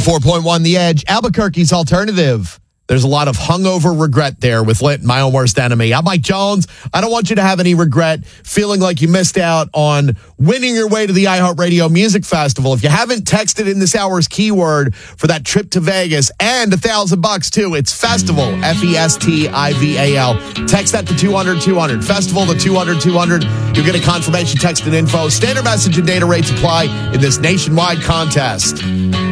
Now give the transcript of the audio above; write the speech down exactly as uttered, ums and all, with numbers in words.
four point one The Edge, Albuquerque's alternative. There's a lot of hungover regret there with Lit, my own worst enemy. I'm Mike Jones. I don't want you to have any regret feeling like you missed out on winning your way to the iHeartRadio Music Festival. If you haven't texted in this hour's keyword for that trip to Vegas and a thousand bucks too, it's festival, F E S T I V A L. Text that to two hundred two hundred. Festival to two hundred two hundred. You'll get a confirmation text and info. Standard message and data rates apply in this nationwide contest.